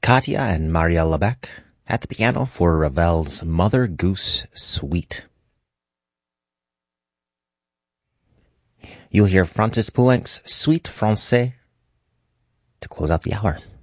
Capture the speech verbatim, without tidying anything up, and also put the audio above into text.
Katya and Marielle Lebec at the piano for Ravel's Mother Goose Suite. You'll hear Francis Poulenc's Suite Francais to close out the hour.